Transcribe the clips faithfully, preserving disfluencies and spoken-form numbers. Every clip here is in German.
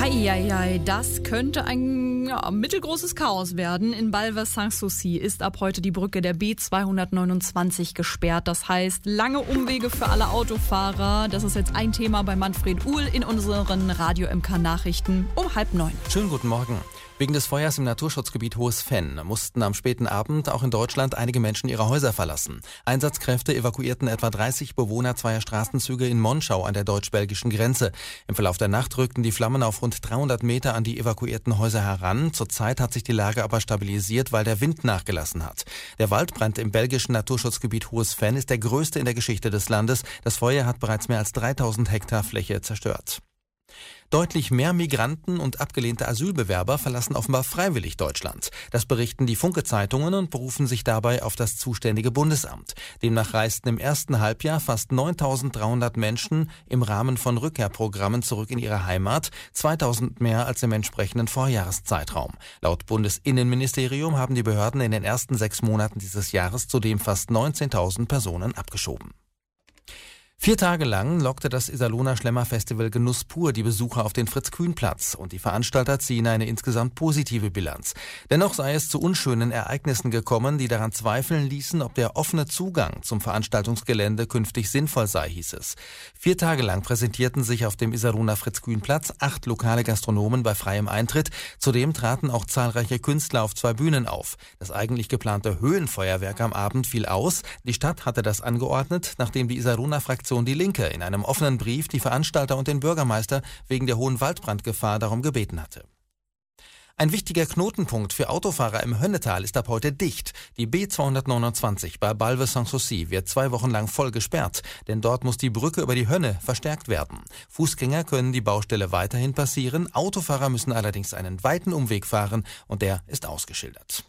Heieiei, das könnte ein ja, mittelgroßes Chaos werden. In Balve-Sanssouci ist ab heute die Brücke der B zweihundertneunundzwanzig gesperrt. Das heißt, lange Umwege für alle Autofahrer. Das ist jetzt ein Thema bei Manfred Uhl in unseren Radio M K Nachrichten um halb neun. Schönen guten Morgen. Wegen des Feuers im Naturschutzgebiet Hohes Venn mussten am späten Abend auch in Deutschland einige Menschen ihre Häuser verlassen. Einsatzkräfte evakuierten etwa dreißig Bewohner zweier Straßenzüge in Monschau an der deutsch-belgischen Grenze. Im Verlauf der Nacht rückten die Flammen auf rund dreihundert Meter an die evakuierten Häuser heran. Zurzeit hat sich die Lage aber stabilisiert, weil der Wind nachgelassen hat. Der Waldbrand im belgischen Naturschutzgebiet Hohes Venn ist der größte in der Geschichte des Landes. Das Feuer hat bereits mehr als dreitausend Hektar Fläche zerstört. Deutlich mehr Migranten und abgelehnte Asylbewerber verlassen offenbar freiwillig Deutschland. Das berichten die Funke-Zeitungen und berufen sich dabei auf das zuständige Bundesamt. Demnach reisten im ersten Halbjahr fast neuntausenddreihundert Menschen im Rahmen von Rückkehrprogrammen zurück in ihre Heimat, zweitausend mehr als im entsprechenden Vorjahreszeitraum. Laut Bundesinnenministerium haben die Behörden in den ersten sechs Monaten dieses Jahres zudem fast neunzehntausend Personen abgeschoben. Vier Tage lang lockte das Iserlohner Schlemmer-Festival Genuss pur die Besucher auf den Fritz-Kühn-Platz und die Veranstalter ziehen eine insgesamt positive Bilanz. Dennoch sei es zu unschönen Ereignissen gekommen, die daran zweifeln ließen, ob der offene Zugang zum Veranstaltungsgelände künftig sinnvoll sei, hieß es. Vier Tage lang präsentierten sich auf dem Iserlohner Fritz-Kühn-Platz acht lokale Gastronomen bei freiem Eintritt. Zudem traten auch zahlreiche Künstler auf zwei Bühnen auf. Das eigentlich geplante Höhlenfeuerwerk am Abend fiel aus. Die Stadt hatte das angeordnet, nachdem die Iserlohner Fraktion Die Linke in einem offenen Brief die Veranstalter und den Bürgermeister wegen der hohen Waldbrandgefahr darum gebeten hatte. Ein wichtiger Knotenpunkt für Autofahrer im Hönnetal ist ab heute dicht. Die B zweihundertneunundzwanzig bei Balve-Sanssouci wird zwei Wochen lang voll gesperrt, denn dort muss die Brücke über die Hönne verstärkt werden. Fußgänger können die Baustelle weiterhin passieren, Autofahrer müssen allerdings einen weiten Umweg fahren und der ist ausgeschildert.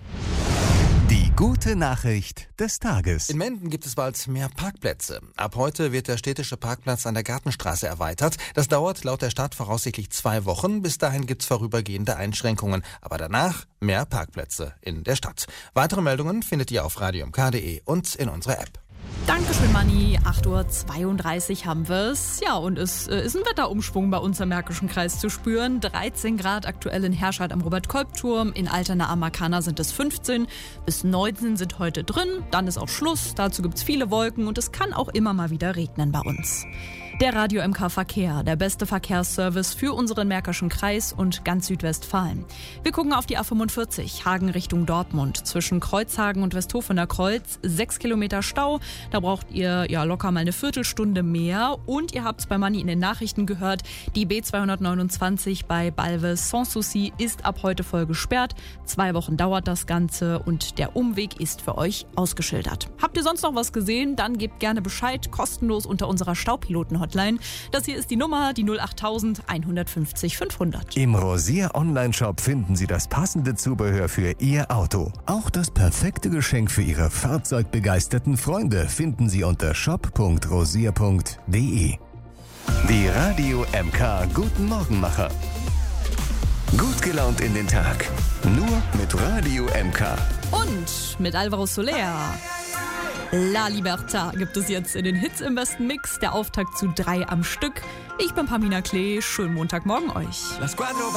Die gute Nachricht des Tages. In Menden gibt es bald mehr Parkplätze. Ab heute wird der städtische Parkplatz an der Gartenstraße erweitert. Das dauert laut der Stadt voraussichtlich zwei Wochen. Bis dahin gibt es vorübergehende Einschränkungen. Aber danach mehr Parkplätze in der Stadt. Weitere Meldungen findet ihr auf radio m k punkt d e und in unserer App. Dankeschön, Manni. acht Uhr zweiunddreißig haben wir es. Ja, und es äh, ist ein Wetterumschwung bei uns im Märkischen Kreis zu spüren. dreizehn Grad aktuell in Herscheid am Robert-Kolb-Turm. In Altena am Markana sind es fünfzehn. Bis neunzehn sind heute drin. Dann ist auch Schluss. Dazu gibt es viele Wolken und es kann auch immer mal wieder regnen bei uns. Der Radio M K Verkehr, der beste Verkehrsservice für unseren Märkischen Kreis und ganz Südwestfalen. Wir gucken auf die A fünfundvierzig, Hagen Richtung Dortmund. Zwischen Kreuzhagen und Westhofener Kreuz, sechs Kilometer Stau. Da braucht ihr ja locker mal eine Viertelstunde mehr. Und ihr habt es bei Manni in den Nachrichten gehört, die B zweihundertneunundzwanzig bei Balve-Sanssouci ist ab heute voll gesperrt. Zwei Wochen dauert das Ganze und der Umweg ist für euch ausgeschildert. Habt ihr sonst noch was gesehen? Dann gebt gerne Bescheid, kostenlos unter unserer Staupiloten Hotline. Das hier ist die Nummer, die null acht null null eins fünf null fünfhundert. Im Rosier Online-Shop finden Sie das passende Zubehör für Ihr Auto. Auch das perfekte Geschenk für Ihre fahrzeugbegeisterten Freunde finden Sie unter shop punkt rosier punkt d e. Die Radio M K Guten Morgenmacher. Gut gelaunt in den Tag. Nur mit Radio M K. Und mit Alvaro Soler. La Libertà gibt es jetzt in den Hits im besten Mix. Der Auftakt zu drei am Stück. Ich bin Pamina Klee. Schönen Montagmorgen euch.